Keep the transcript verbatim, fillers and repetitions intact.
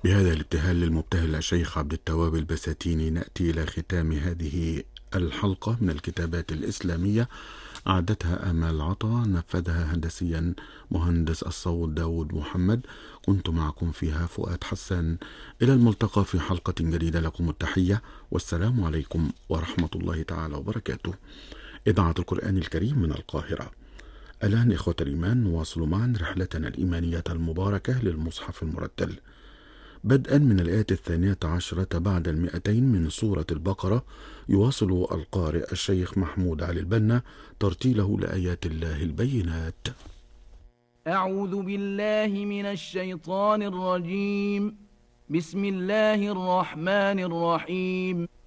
بهذا الابتهال للمبتهل الشيخ عبد التواب البساتيني نأتي إلى ختام هذه الحلقة من الكتابات الإسلامية، أعدتها آمال عطا، نفذها هندسيا مهندس الصوت داود محمد. كنت معكم فيها فؤاد حسان. إلى الملتقى في حلقة جديدة، لكم التحية والسلام عليكم ورحمة الله تعالى وبركاته. إذاعة القرآن الكريم من القاهرة. الآن إخوة الإيمان نواصل معا رحلتنا الإيمانية المباركة للمصحف المرتل، بدءا من الآية الثانية عشرة بعد المئتين من سورة البقرة. يواصل القارئ الشيخ محمود علي البنا ترتيله لآيات الله البينات. أعوذ بالله من الشيطان الرجيم. بسم الله الرحمن الرحيم.